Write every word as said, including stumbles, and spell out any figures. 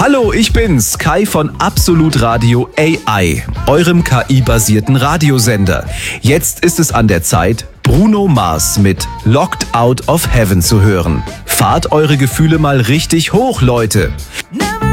Hallo, ich bin's, Kai von Absolut Radio A I, eurem K I-basierten Radiosender. Jetzt ist es an der Zeit, Bruno Mars mit Locked Out of Heaven zu hören. Fahrt eure Gefühle mal richtig hoch, Leute. Never